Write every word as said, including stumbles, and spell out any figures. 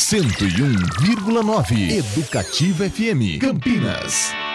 cento e um vírgula nove Educativa F M Campinas.